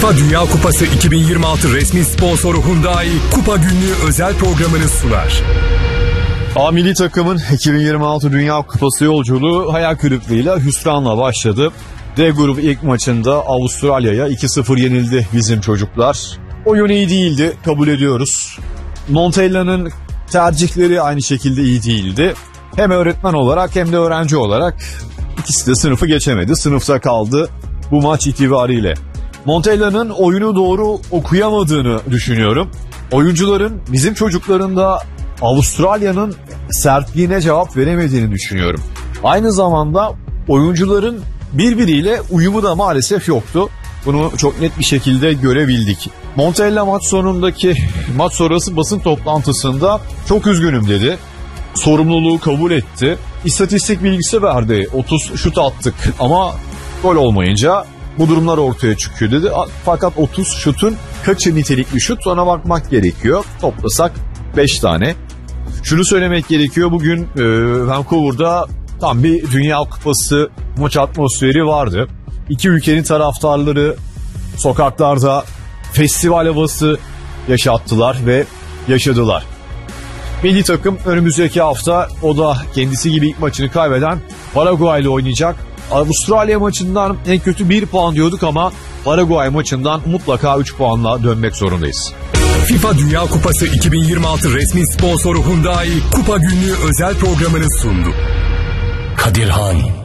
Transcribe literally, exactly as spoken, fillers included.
FIFA Dünya Kupası iki bin yirmi altı resmi sponsoru Hyundai Kupa Günlüğü özel programını sunar. A milli takımın iki bin yirmi altı Dünya Kupası yolculuğu hayal kırıklığıyla hüsranla başladı. D grubu ilk maçında Avustralya'ya iki sıfır yenildi bizim çocuklar. Oyun iyi değildi, kabul ediyoruz. Montella'nın tercihleri aynı şekilde iyi değildi. Hem öğretmen olarak hem de öğrenci olarak ikisi de sınıfı geçemedi. Sınıfta kaldı bu maç itibariyle. Montella'nın oyunu doğru okuyamadığını düşünüyorum. Oyuncuların bizim çocukların da Avustralya'nın sertliğine cevap veremediğini düşünüyorum. Aynı zamanda oyuncuların birbiriyle uyumu da maalesef yoktu. Bunu çok net bir şekilde görebildik. Montella maç sonundaki maç sonrası basın toplantısında çok üzgünüm dedi. Sorumluluğu kabul etti. İstatistik bilgisi verdi. otuz şut attık ama gol olmayınca bu durumlar ortaya çıkıyor dedi. Fakat otuz şutun kaçı nitelikli şut, ona bakmak gerekiyor. Toplasak beş tane. Şunu söylemek gerekiyor, bugün e, Vancouver'da tam bir Dünya Kupası maç atmosferi vardı. İki ülkenin taraftarları sokaklarda festival havası yaşattılar ve yaşadılar. Milli takım önümüzdeki hafta, o da kendisi gibi ilk maçını kaybeden Paraguay ile oynayacak. Avustralya maçından en kötü bir puan diyorduk ama Paraguay maçından mutlaka üç puanla dönmek zorundayız. FIFA Dünya Kupası iki bin yirmi altı resmi sponsoru Hyundai Kupa Günlüğü özel programını sundu. Kadirhan.